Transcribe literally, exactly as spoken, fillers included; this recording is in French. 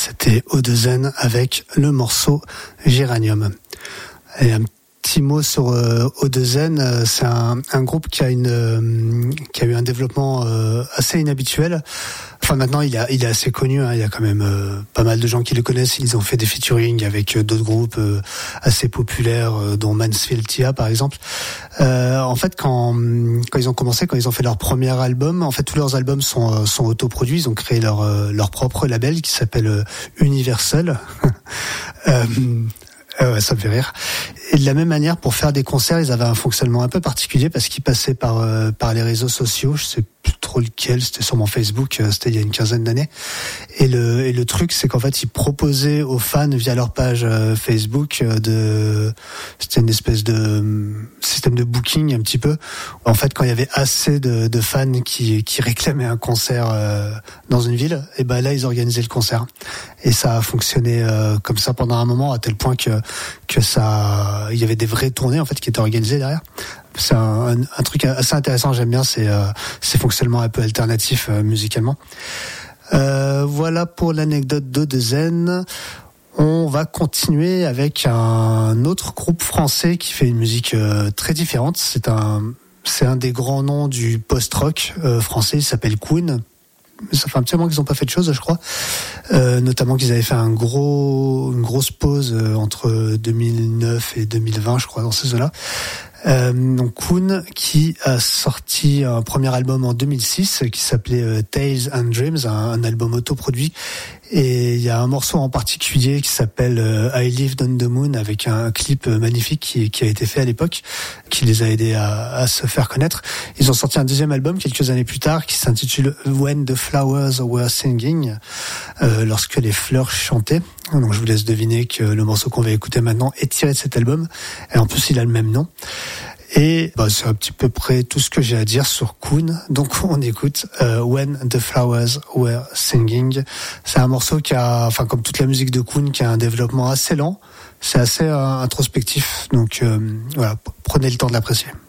c'était O deux N avec le morceau Géranium. Et un petit mot sur euh, O deux N, c'est un, un groupe qui a une euh, qui a eu un développement euh, assez inhabituel. Enfin maintenant il, a, il est assez connu, hein. Il y a quand même euh, pas mal de gens qui le connaissent. Ils ont fait des featuring avec euh, d'autres groupes euh, assez populaires, euh, dont Mansfield Tia par exemple. Euh, en fait quand quand ils ont commencé, quand ils ont fait leur premier album, en fait tous leurs albums sont euh, sont autoproduits. Ils ont créé leur euh, leur propre label qui s'appelle euh, Universal. euh, Euh, ouais, ça me fait rire. Et de la même manière, pour faire des concerts, ils avaient un fonctionnement un peu particulier parce qu'ils passaient par euh, par les réseaux sociaux. Je sais plus trop lequel. C'était sûrement Facebook. Euh, c'était il y a une quinzaine d'années. Et le et le truc, c'est qu'en fait, ils proposaient aux fans via leur page euh, Facebook euh, de. C'était une espèce de euh, système de booking un petit peu. En fait, quand il y avait assez de, de fans qui qui réclamaient un concert euh, dans une ville, et ben là, ils organisaient le concert. Et ça a fonctionné euh, comme ça pendant un moment, à tel point que que ça, il y avait des vraies tournées en fait qui étaient organisées derrière. C'est un, un, un truc assez intéressant, j'aime bien ces euh, ces fonctionnements un peu alternatifs euh, musicalement. Euh, voilà pour l'anecdote d'O deux N. On va continuer avec un autre groupe français qui fait une musique euh, très différente. C'est un c'est un des grands noms du post-rock euh, français. Il s'appelle Queen. Ça fait un petit moment qu'ils n'ont pas fait de choses, je crois. Euh, notamment qu'ils avaient fait un gros, une grosse pause euh, entre deux mille neuf et deux mille vingt, je crois, dans ces eaux-là. Euh, donc Queen, qui a sorti un premier album en deux mille six qui s'appelait euh, Tales and Dreams, un, un album autoproduit. Et il y a un morceau en particulier qui s'appelle euh, I Lived on the Moon, avec un clip magnifique qui, qui a été fait à l'époque, qui les a aidés à, à se faire connaître. Ils ont sorti un deuxième album quelques années plus tard qui s'intitule When the Flowers Were Singing, euh, lorsque les fleurs chantaient. Donc je vous laisse deviner que le morceau qu'on va écouter maintenant est tiré de cet album. Et en plus, il a le même nom. Et bah, c'est un petit peu près tout ce que j'ai à dire sur Queen. Donc on écoute euh, When the Flowers Were Singing. C'est un morceau qui a, enfin comme toute la musique de Queen, qui a un développement assez lent. C'est assez euh, introspectif. Donc euh, voilà, prenez le temps de l'apprécier.